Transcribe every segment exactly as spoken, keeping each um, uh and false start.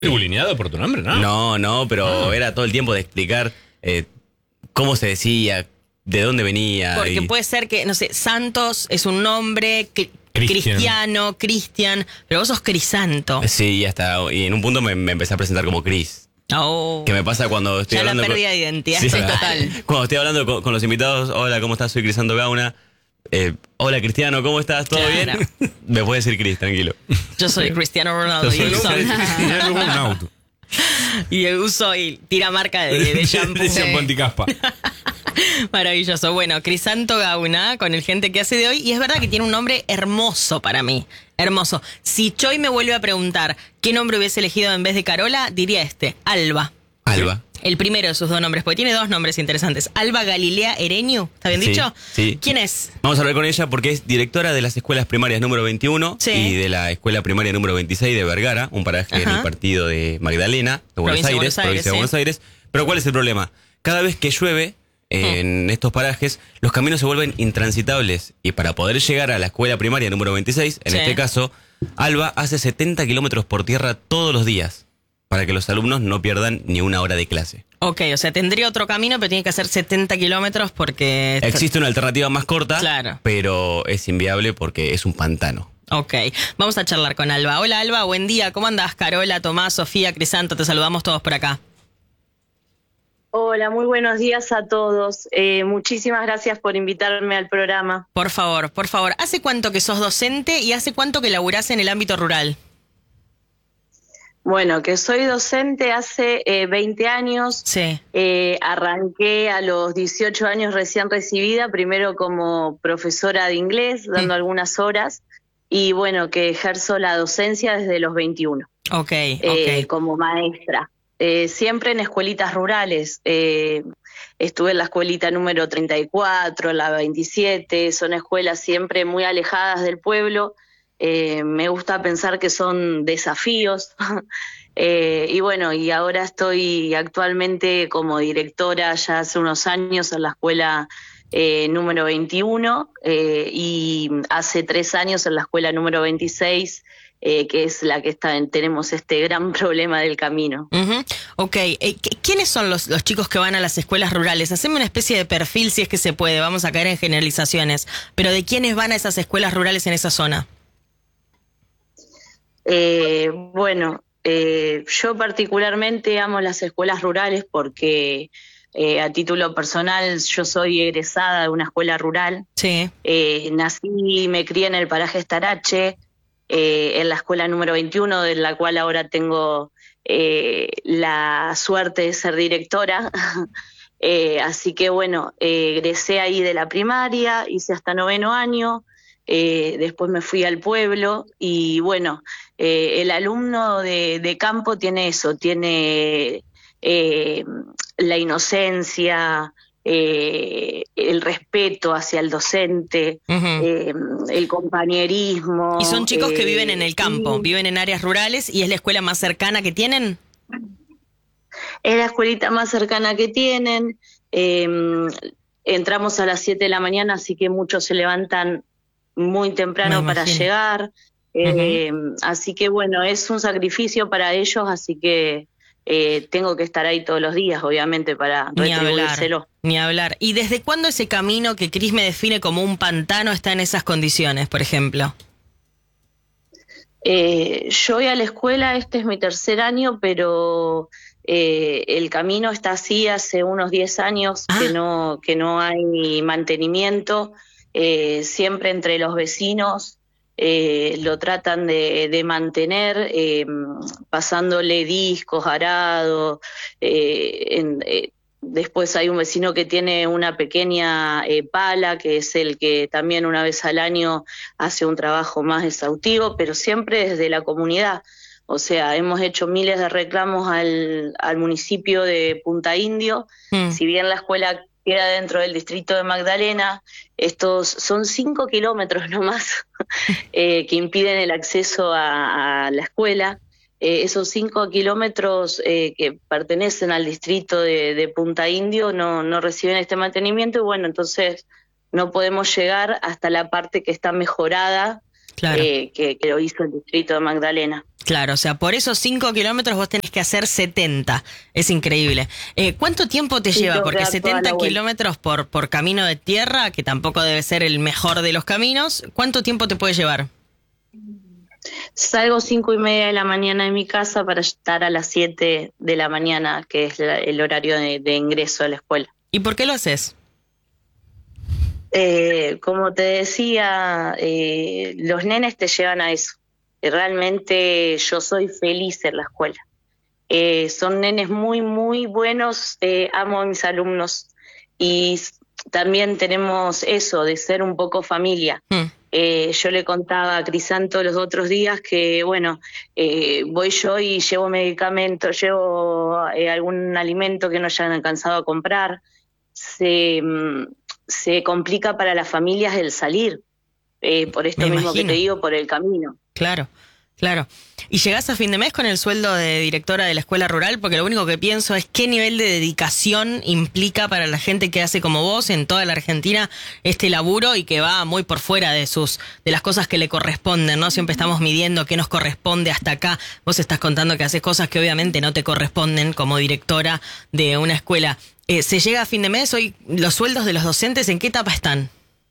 ¿Bulineado por tu nombre? No, No, no, pero Ah. era todo el tiempo de explicar eh, cómo se decía, de dónde venía. Porque y- puede ser que, no sé, Santos es un nombre, cri- Cristian. cristiano, Cristian, pero vos sos Crisanto. Sí, y hasta y en un punto me, me empecé a presentar como Chris. Oh. Que me pasa cuando estoy Ya la hablando pérdida con- de identidad Sí, es sí. total. Cuando estoy hablando con, con los invitados, hola, ¿cómo estás? Soy Crisanto Gauna. Eh, hola, Cristiano, ¿cómo estás? ¿Todo Claro. bien? Me puedes decir Chris, tranquilo. Yo soy Cristiano Ronaldo Yo y soy uso, Cristiano un auto. y uso y tira marca de, de shampoo. Shampoo anticaspa. Maravilloso. Bueno, Crisanto Gauna con el gente que hace de hoy. Y es verdad que tiene un nombre hermoso para mí. Hermoso. Si Choi me vuelve a preguntar qué nombre hubiese elegido en vez de Carola, diría este, Alba. Alba. El primero de sus dos nombres, porque tiene dos nombres interesantes. Alba Galilea Ereñu, ¿está bien Sí, dicho? sí. ¿Quién es? Vamos a hablar con ella porque es directora de las escuelas primarias número veintiuno Sí. y de la escuela primaria número veintiséis de Vergara, un paraje en Ajá. el partido de Magdalena, de Buenos Provincia de Aires, Buenos Aires, provincia de sí. Buenos Aires. Pero ¿cuál es el problema? Cada vez que llueve en estos parajes, los caminos se vuelven intransitables. Y para poder llegar a la escuela primaria número veintiséis, en Sí. este caso, Alba hace setenta kilómetros por tierra todos los días para que los alumnos no pierdan ni una hora de clase. Ok, o sea, tendría otro camino, pero tiene que hacer setenta kilómetros porque... Existe una alternativa más corta, Claro. pero es inviable porque es un pantano. Ok, vamos a charlar con Alba. Hola Alba, buen día. ¿Cómo andás? Carola, Tomás, Sofía, Crisanto, te saludamos todos por acá. Hola, muy buenos días a todos. Eh, muchísimas gracias por invitarme al programa. Por favor, por favor. ¿Hace cuánto que sos docente y hace cuánto que laburás en el ámbito rural? Bueno, que soy docente hace eh, veinte años. Sí. Eh, arranqué a los dieciocho años recién recibida, primero como profesora de inglés, dando Mm. algunas horas, y bueno, que ejerzo la docencia desde los veintiuno, Ok, eh, ok. como maestra. Eh, siempre en escuelitas rurales. Eh, estuve en la escuelita número treinta y cuatro, la veintisiete, son escuelas siempre muy alejadas del pueblo. Eh, me gusta pensar que son desafíos. eh, y bueno, y ahora estoy actualmente como directora ya hace unos años en la escuela eh, número veintiuno eh, y hace tres años en la escuela número veintiséis, eh, que es la que está en, tenemos este gran problema del camino. Ujú. Ok, eh, ¿qu- ¿quiénes son los, los chicos que van a las escuelas rurales? Haceme una especie de perfil si es que se puede, vamos a caer en generalizaciones, pero ¿de quiénes van a esas escuelas rurales en esa zona? Eh, bueno, eh, yo particularmente amo las escuelas rurales porque eh, a título personal yo soy egresada de una escuela rural. Sí. Eh, nací y me crié en el paraje Estarache, eh, en la escuela número veintiuno, de la cual ahora tengo eh, la suerte de ser directora. eh, así que bueno, eh, egresé ahí de la primaria, hice hasta noveno año, eh, después me fui al pueblo y bueno, eh, el alumno de, de campo tiene eso, tiene eh, la inocencia, eh, el respeto hacia el docente, Ujú. eh, el compañerismo. Y son chicos que eh, viven en el campo, y viven en áreas rurales y es la escuela más cercana que tienen. es la escuelita más cercana que tienen. eh, entramos a las siete de la mañana, así que muchos se levantan muy temprano Me para imagino. llegar. eh, Así que bueno, es un sacrificio para ellos, así que eh, tengo que estar ahí todos los días, obviamente, para Ni hablar, retribuírselo. ni hablar. ¿Y desde cuándo ese camino que Cris me define como un pantano está en esas condiciones, por ejemplo? Eh, yo voy a la escuela, este es mi tercer año, pero eh, el camino está así hace unos diez años Ah. que no, que no hay mantenimiento. Eh, siempre entre los vecinos eh, lo tratan de, de mantener, eh, pasándole discos, arado. Eh, en, eh, después hay un vecino que tiene una pequeña eh, pala, que es el que también una vez al año hace un trabajo más exhaustivo, pero siempre desde la comunidad. O sea, hemos hecho miles de reclamos al, al municipio de Punta Indio. Mm. Si bien la escuela queda dentro del distrito de Magdalena, estos son cinco kilómetros nomás eh, que impiden el acceso a, a la escuela. Eh, esos cinco kilómetros eh, que pertenecen al distrito de, de Punta Indio no, no reciben este mantenimiento y bueno, entonces no podemos llegar hasta la parte que está mejorada Claro. eh, que, que lo hizo el distrito de Magdalena. Claro, o sea, por esos cinco kilómetros vos tenés que hacer setenta. Es increíble. Eh, ¿Cuánto tiempo te Sí, lleva? tengo que Porque dar toda setenta la vuelta. kilómetros por, por camino de tierra, que tampoco debe ser el mejor de los caminos, ¿cuánto tiempo te puede llevar? Salgo cinco y media de la mañana de mi casa para estar a las siete de la mañana, que es la- el horario de, de ingreso a la escuela. ¿Y por qué lo haces? Eh, como te decía, eh, los nenes te llevan a eso. Eh, Realmente yo soy feliz en la escuela. Eh, son nenes muy, muy buenos, eh, amo a mis alumnos y s- también tenemos eso de ser un poco familia. Hmm. Eh, yo le contaba a Crisanto los otros días que, bueno, eh, voy yo y llevo medicamentos, llevo eh, algún alimento que no hayan alcanzado a comprar. Se, mm, se complica para las familias el salir, eh, por esto Me mismo que te imagino. digo, por el camino. Claro, claro. ¿Y llegás a fin de mes con el sueldo de directora de la escuela rural? Porque lo único que pienso es qué nivel de dedicación implica para la gente que hace como vos en toda la Argentina este laburo y que va muy por fuera de sus de las cosas que le corresponden, ¿no? Siempre estamos midiendo qué nos corresponde hasta acá. Vos estás contando que haces cosas que obviamente no te corresponden como directora de una escuela. Eh, ¿Se llega a fin de mes? Hoy, ¿los sueldos de los docentes en qué etapa están?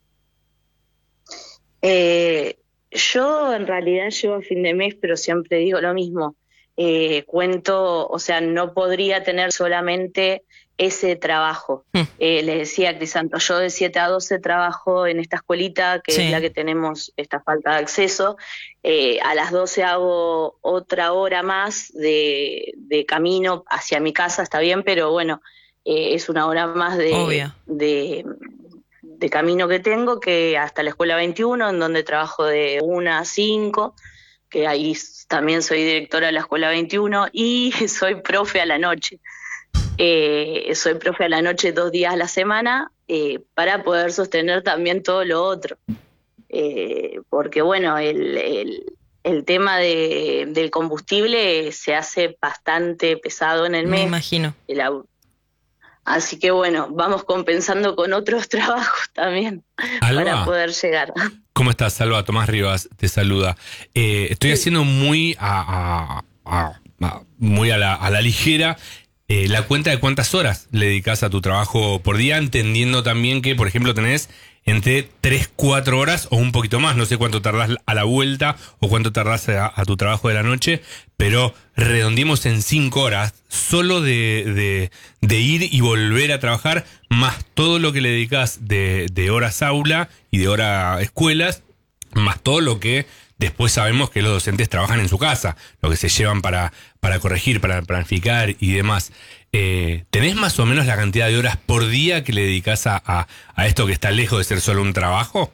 Eh, yo en realidad llego a fin de mes, pero siempre digo lo mismo. Eh, cuento, o sea, no podría tener solamente ese trabajo. Hmm. Eh, les decía a Crisanto, yo de siete a doce trabajo en esta escuelita, que Sí. es la que tenemos esta falta de acceso. Eh, a las doce hago otra hora más de, de camino hacia mi casa, está bien, pero bueno, eh, es una hora más de, Obvio. de, de camino que tengo, que hasta la escuela veintiuno, en donde trabajo de una a cinco, que ahí s- también soy directora de la escuela veintiuno y soy profe a la noche. Eh, soy profe a la noche dos días a la semana, eh, para poder sostener también todo lo otro. Eh, porque bueno, el, el, el tema de, del combustible se hace bastante pesado en el Me mes. imagino. El au- Así que bueno, vamos compensando con otros trabajos también Alba. para poder llegar. ¿Cómo estás, Salva? Tomás Rivas te saluda. Eh, estoy haciendo muy a, a- a- a- muy a la, a la ligera eh, la cuenta de cuántas horas le dedicas a tu trabajo por día, entendiendo también que, por ejemplo, tenés entre tres, cuatro horas o un poquito más. No sé cuánto tardás a la vuelta o cuánto tardás a, a tu trabajo de la noche, pero redondimos en cinco horas solo de, de, de ir y volver a trabajar, más todo lo que le dedicas de, de horas aula y de horas escuelas, más todo lo que después sabemos que los docentes trabajan en su casa, lo que se llevan para, para corregir, para planificar y demás. Eh, ¿Tenés más o menos la cantidad de horas por día que le dedicás a, a, a esto que está lejos de ser solo un trabajo?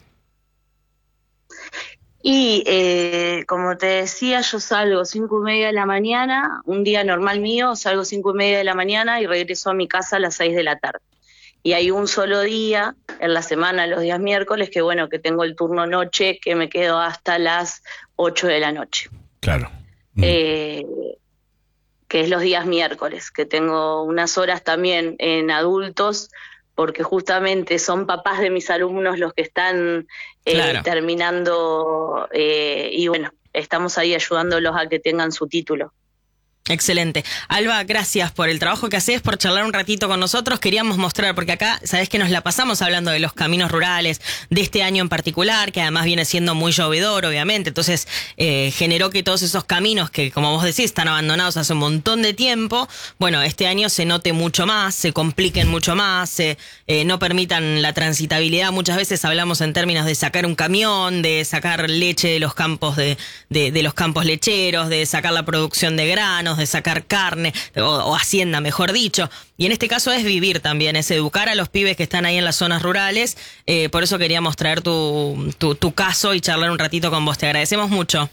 Y eh, como te decía, yo salgo cinco y media de la mañana, un día normal mío, salgo cinco y media de la mañana y regreso a mi casa a las seis de la tarde. Y hay un solo día en la semana, los días miércoles, que bueno, que tengo el turno noche, que me quedo hasta las ocho de la noche. Claro. Mm. Eh, que es los días miércoles, que tengo unas horas también en adultos, porque justamente son papás de mis alumnos los que están eh, Claro. terminando, eh, y bueno, estamos ahí ayudándolos a que tengan su título. Excelente. Alba, gracias por el trabajo que haces, por charlar un ratito con nosotros. Queríamos mostrar, porque acá, sabés que nos la pasamos hablando de los caminos rurales, de este año en particular, que además viene siendo muy llovedor, obviamente. Entonces, eh, generó que todos esos caminos que, como vos decís, están abandonados hace un montón de tiempo, bueno, este año se note mucho más, se compliquen mucho más, se, eh, no permitan la transitabilidad. Muchas veces hablamos en términos de sacar un camión, de sacar leche de los campos de, de, de los campos lecheros, de sacar la producción de granos, de sacar carne, o, o hacienda, mejor dicho. Y en este caso es vivir también, es educar a los pibes que están ahí en las zonas rurales. Eh, por eso queríamos traer tu, tu, tu caso y charlar un ratito con vos. Te agradecemos mucho.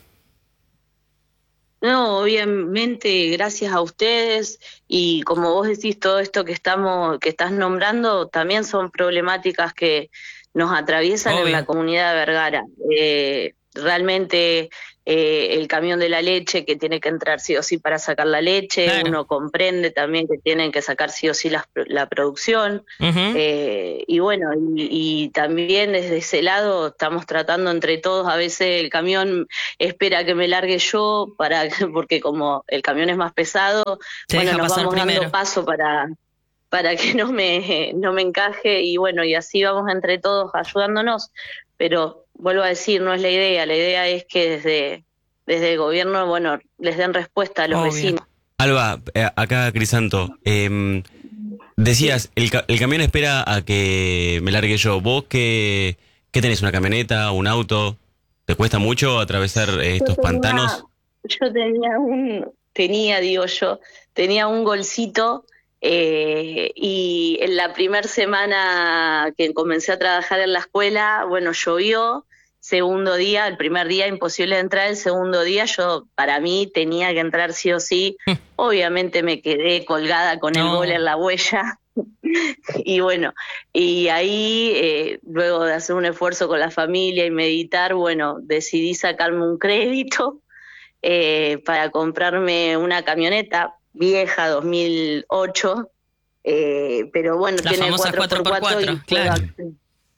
No, obviamente, gracias a ustedes, y como vos decís, todo esto que estamos, que estás nombrando, también son problemáticas que nos atraviesan Obvio. en la comunidad de Vergara. Eh, realmente eh, el camión de la leche que tiene que entrar sí o sí para sacar la leche, Claro. uno comprende también que tienen que sacar sí o sí la, la producción, Ujú. eh, y bueno, y, y también desde ese lado estamos tratando entre todos, a veces el camión espera que me largue yo, para porque como el camión es más pesado, Te bueno, deja nos pasar vamos primero. dando paso para para que no me, no me encaje, y bueno, y así vamos entre todos ayudándonos, pero vuelvo a decir, no es la idea, la idea es que desde, desde el gobierno, bueno, les den respuesta a los Obvio. vecinos. Alba, eh, acá Crisanto, eh, decías, el, ca- el camión espera a que me largue yo. ¿Vos qué, qué tenés? ¿Una camioneta? ¿Un auto? ¿Te cuesta mucho atravesar eh, estos Yo tenía- pantanos? Yo tenía un, tenía, digo yo, tenía un golcito, eh, y en la primera semana que comencé a trabajar en la escuela, bueno, llovió, segundo día, el primer día imposible de entrar, el segundo día yo, para mí, tenía que entrar sí o sí, obviamente me quedé colgada con el No. gol en la huella. Y bueno, y ahí, eh, luego de hacer un esfuerzo con la familia y meditar, bueno, decidí sacarme un crédito, eh, para comprarme una camioneta vieja, dos mil ocho, eh, pero bueno, La tiene famosa cuatro por cuatro y cuatro, puedo claro. acceder.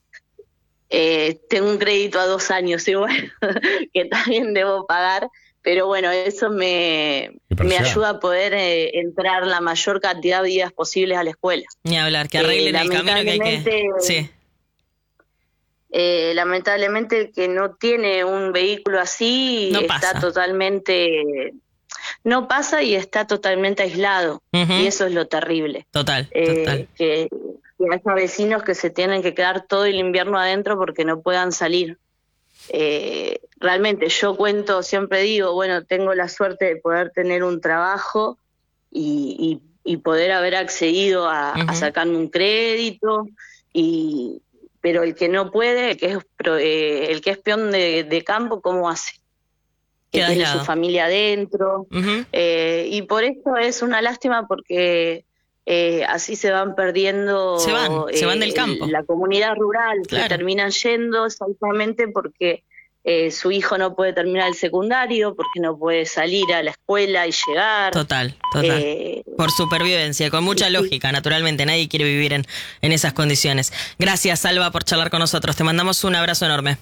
Eh, tengo un crédito a dos años igual, que también debo pagar, pero bueno, eso me, Y para me allá. ayuda a poder eh, entrar la mayor cantidad de días posibles a la escuela. Ni hablar, que Eh, arreglen el camino que hay que... lamentablemente- Sí, Eh, lamentablemente el que no tiene un vehículo así No está pasa. totalmente, no pasa y está totalmente aislado. Ujú. Y eso es lo terrible. total, Eh, total. que, que haya vecinos que se tienen que quedar todo el invierno adentro porque no puedan salir. Eh, realmente yo cuento, siempre digo, bueno, tengo la suerte de poder tener un trabajo y, y, y poder haber accedido a, Ujú. a sacarme un crédito, y pero el que no puede, el que es, pro- eh, el que es peón de, de campo, ¿cómo hace? Que Queda tiene aislado. su familia adentro. Ujú. Eh, y por eso es una lástima porque eh, así se van perdiendo, Se van, se van del el- campo. la comunidad rural, Claro. se terminan yendo exactamente porque eh, su hijo no puede terminar el secundario, porque no puede salir a la escuela y llegar. Total, total. Eh, Por supervivencia, con mucha sí. lógica, naturalmente. Nadie quiere vivir en, en esas condiciones. Gracias, Alba, por charlar con nosotros. Te mandamos un abrazo enorme.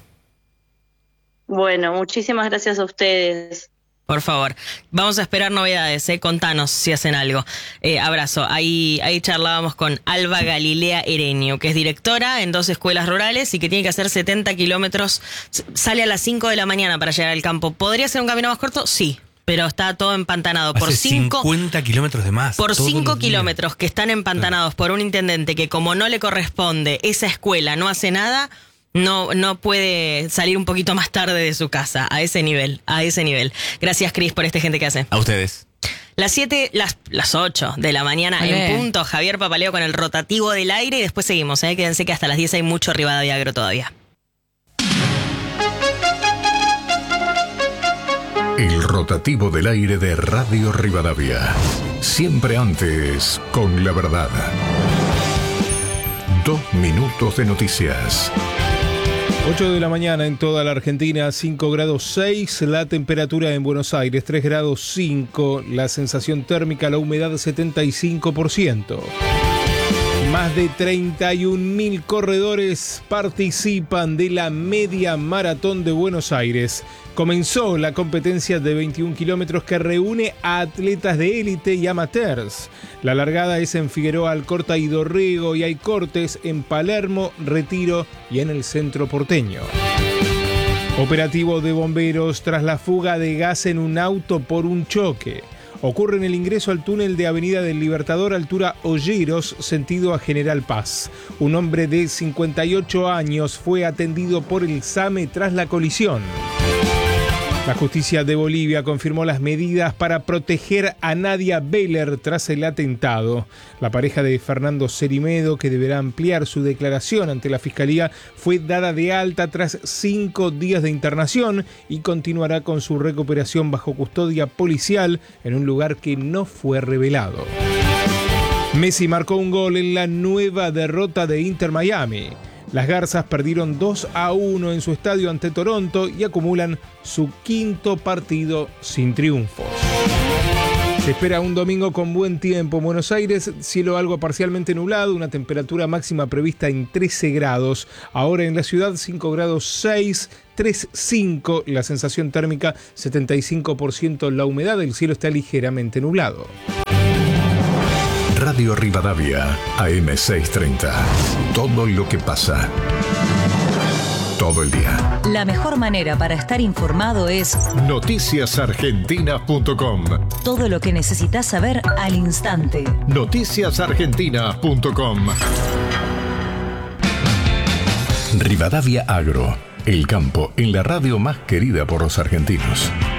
bueno, muchísimas gracias a ustedes. Por favor. Vamos a esperar novedades, ¿eh? Contanos si hacen algo. Eh, abrazo. Ahí, ahí charlábamos con Alba Galilea Ereño, que es directora en dos escuelas rurales y que tiene que hacer setenta kilómetros. S- Sale a las cinco de la mañana para llegar al campo. ¿Podría ser un camino más corto? Sí. Pero está todo empantanado. Por Hace cinco, cincuenta kilómetros de más. por todos cinco los días. kilómetros que están empantanados por un intendente que, como no le corresponde, esa escuela no hace nada, no, no puede salir un poquito más tarde de su casa. A ese nivel, a ese nivel. Gracias, Cris, por este gente que hace. A ustedes. Las siete, las, las ocho de la mañana Muy en bien. punto. Javier Papaleo con el rotativo del aire y después seguimos. ¿eh? Quédense que hasta las diez hay mucho Rivadavia Agro todavía. El rotativo del aire de Radio Rivadavia. Siempre antes, con la verdad. Dos minutos de noticias. ocho de la mañana en toda la Argentina, cinco grados seis, la temperatura en Buenos Aires tres grados cinco, la sensación térmica, la humedad setenta y cinco por ciento. Más de treinta y un mil corredores participan de la Media Maratón de Buenos Aires. Comenzó la competencia de veintiún kilómetros que reúne a atletas de élite y amateurs. La largada es en Figueroa Alcorta y Dorrego y hay cortes en Palermo, Retiro y en el centro porteño. Operativo de bomberos tras la fuga de gas en un auto por un choque. Ocurre en el ingreso al túnel de Avenida del Libertador, altura Olleros, sentido a General Paz. Un hombre de cincuenta y ocho años fue atendido por el SAME tras la colisión. La justicia de Bolivia confirmó las medidas para proteger a Nadia Beller tras el atentado. La pareja de Fernando Cerimedo, que deberá ampliar su declaración ante la Fiscalía, fue dada de alta tras cinco días de internación y continuará con su recuperación bajo custodia policial en un lugar que no fue revelado. Messi marcó un gol en la nueva derrota de Inter Miami. Las Garzas perdieron dos a uno en su estadio ante Toronto y acumulan su quinto partido sin triunfos. Se espera un domingo con buen tiempo en Buenos Aires, cielo algo parcialmente nublado, una temperatura máxima prevista en trece grados. Ahora en la ciudad cinco grados seis, tres cinco, la sensación térmica setenta y cinco por ciento, la humedad del cielo está ligeramente nublado. Radio Rivadavia, A M seiscientos treinta. Todo lo que pasa. Todo el día. La mejor manera para estar informado es noticias argentinas punto com. Todo lo que necesitas saber al instante. noticias argentinas punto com. Rivadavia Agro, el campo en la radio más querida por los argentinos.